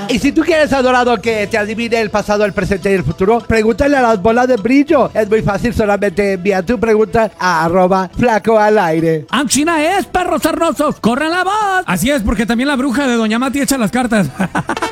Y si tú quieres, adorado, que te adivine el pasado, el presente y el futuro, pregúntale a las bolas de brillo. Es muy fácil, solamente envía tu pregunta a @flacoalaire. ¡China es, perros sarnosos! ¡Corran la voz! Así es, porque también la bruja de Doña Mati echa las cartas.